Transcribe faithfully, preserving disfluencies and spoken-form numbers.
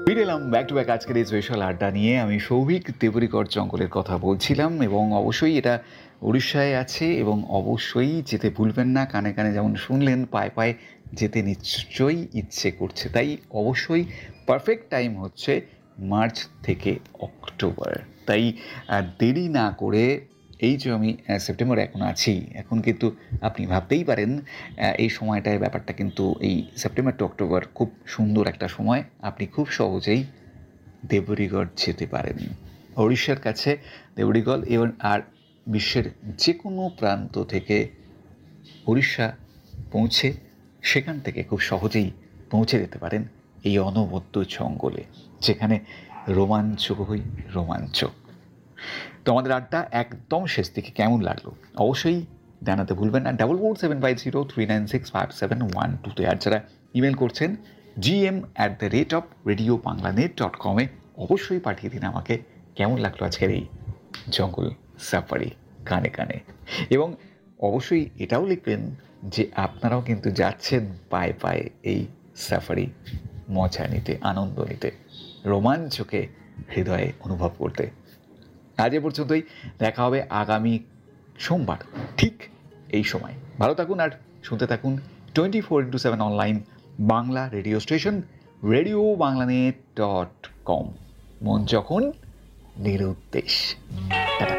ফিরে এলাম back to back আজকের এই স্পেশাল আড্ডা নিয়ে। আমি সৌভিক দেবরিগড় জঙ্গলের কথা বলছিলাম এবং অবশ্যই এটা উড়িষ্যায় আছে এবং অবশ্যই যেতে ভুলবেন না। কানে কানে যেমন শুনলেন, পায়ে পায়ে যেতে নিশ্চয়ই ইচ্ছে করছে। তাই অবশ্যই পারফেক্ট টাইম হচ্ছে মার্চ থেকে অক্টোবর। তাই আর দেরি না করে, এই যে আমি সেপ্টেম্বর এখন আছি, এখন কিন্তু আপনি ভাবতেই পারেন এই সময়টায় ব্যাপারটা কিন্তু এই সেপ্টেম্বর টু অক্টোবর খুব সুন্দর একটা সময়। আপনি খুব সহজেই দেবরিগড় যেতে পারেন। ওড়িশার কাছে দেবরিগড় এবং আর বিশ্বের যে কোনো প্রান্ত থেকে উড়িষ্যা পৌঁছে সেখান থেকে খুব সহজেই পৌঁছে যেতে পারেন এই অনবদ্য জঙ্গলে, যেখানে রোমাঞ্চকই রোমাঞ্চক। তো আমাদের আড্ডা একদম শেষ থেকে কেমন লাগলো অবশ্যই জানাতে ভুলবেন না। Double four seven five zero three nine six five seven one টুতে। আর যারা ইমেল করছেন GM at the rate of radio Bangla net dot কমে অবশ্যই পাঠিয়ে দিন আমাকে কেমন লাগলো আজকের এই জঙ্গল সাফারি কানে কানে। এবং অবশ্যই এটাও লিখবেন যে আপনারাও কিন্তু যাচ্ছেন পায়ে পায়ে এই সাফারি মজা নিতে, আনন্দ নিতে, রোমাঞ্চকে হৃদয়ে অনুভব করতে। আজ এ পর্যন্তই, দেখা হবে আগামী সোমবার ঠিক এই সময়। ভালো থাকুন আর শুনতে থাকুন twenty four into seven online Bangla radio station radio Bangla net dot com. মন যখন নিরুদ্দেশ।